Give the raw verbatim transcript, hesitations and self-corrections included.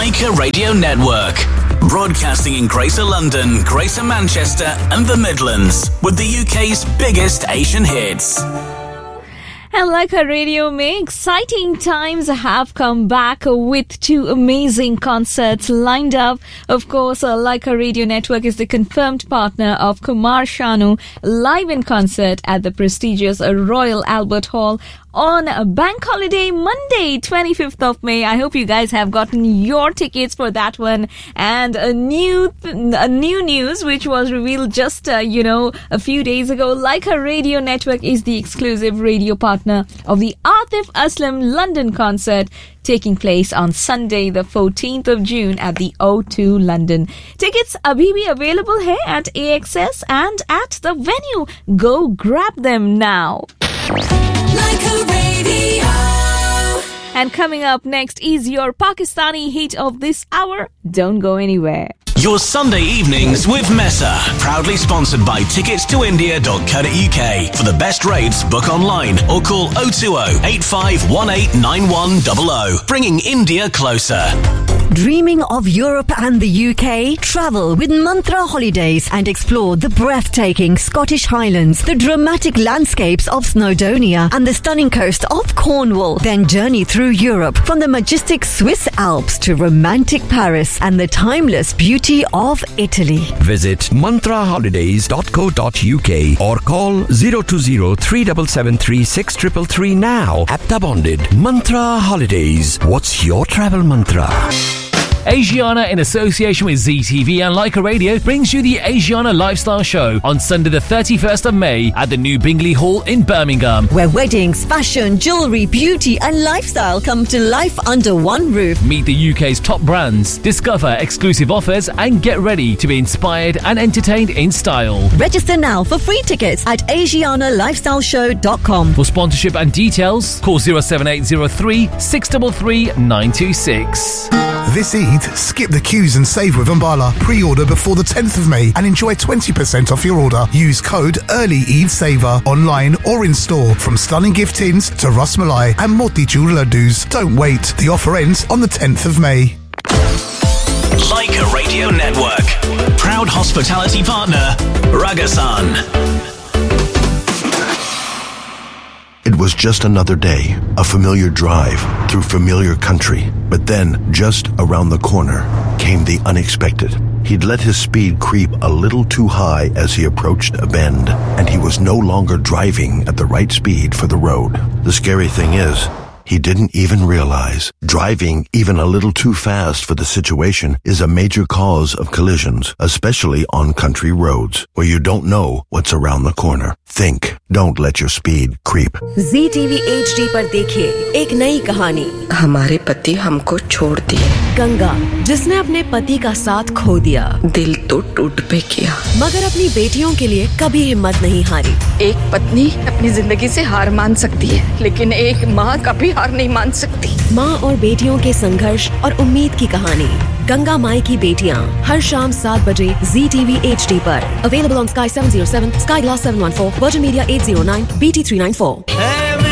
Leica Radio Network. Broadcasting in Greater London, Greater Manchester and the Midlands with the U K's biggest Asian hits. And Leica Radio में exciting times have come back with two amazing concerts lined up. Of course, uh, Leica Radio Network is the confirmed partner of Kumar Sanu live in concert at the prestigious Royal Albert Hall on a bank holiday Monday, twenty-fifth of May. I hope you guys have gotten your tickets for that one. And a new, th- a new news which was revealed just, uh, you know, a few days ago. Leica Radio Network is the exclusive radio partner of the Atif Aslam London concert taking place on Sunday, the fourteenth of June at the O two London. Tickets abhi bhi available hai at A X S and at the venue. Go grab them now. Like a radio. And coming up next is your Pakistani hit of this hour. Don't go anywhere. Your Sunday evenings with Mesa. Proudly sponsored by tickets to india dot co dot uk. For the best rates, book online or call oh two oh, eight five one eight nine one zero zero. Bringing India closer. Dreaming of Europe and the U K? Travel with Mantra Holidays and explore the breathtaking Scottish Highlands, the dramatic landscapes of Snowdonia and the stunning coast of Cornwall. Then journey through Europe from the majestic Swiss Alps to romantic Paris and the timeless beauty of Italy. Visit mantra holidays dot co dot uk or call zero two zero, three seven seven three, six three three three now. Apta bonded. Mantra Holidays. What's your travel mantra? Asiana, in association with Z T V and Leica Radio, brings you the Asiana Lifestyle Show on Sunday the thirty-first of May at the New Bingley Hall in Birmingham. Where weddings, fashion, jewellery, beauty and lifestyle come to life under one roof. Meet the U K's top brands, discover exclusive offers and get ready to be inspired and entertained in style. Register now for free tickets at asiana lifestyle show dot com. For sponsorship and details, call zero seven eight zero three, six three three, nine two six. This Eid, skip the queues and save with Umbala. Pre-order before the tenth of May and enjoy twenty percent off your order. Use code Early Eid Saver online or in store. From stunning gift tins to Ras Malai and Motichur laddus. Don't wait. The offer ends on the tenth of May. Leica Radio Network. Proud hospitality partner, Ragasan. It was just another day, a familiar drive through familiar country. But then, just around the corner, came the unexpected. He'd let his speed creep a little too high as he approached a bend, and he was no longer driving at the right speed for the road. The scary thing is, he didn't even realize driving even a little too fast for the situation is a major cause of collisions, especially on country roads where you don't know what's around the corner. Think. Don't let your speed creep. Z T V H D पर देखिए एक नई कहानी। हमारे पति हमको छोड़ दिए। गंगा, जिसने अपने पति का साथ खो दिया। दिल तो टूट पे किया, मगर अपनी बेटियों के लिए कभी हिम्मत नहीं हारी। एक पत्नी अपनी जिंदगी से हार मान सकती है, लेकिन एक माँ कभी हार नहीं मान सकती। माँ और बेटियों के संघर्ष और उम्मीद की कहानी। गंगा माई की बेटियां हर शाम सात बजे Z T V H D पर। Available on Sky seven oh seven, Sky Glass seven one four, Virgin Media eight oh nine, B T three nine four.